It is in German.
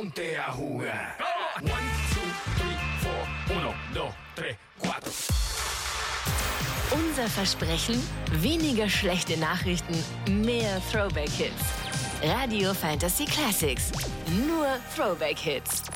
ponte a jugar. 1, 2, 3, 4, 1, 2, 3, 4. Unser Versprechen? Weniger schlechte Nachrichten, mehr Throwback-Hits. Radio Fantasy Classics. Nur Throwback-Hits.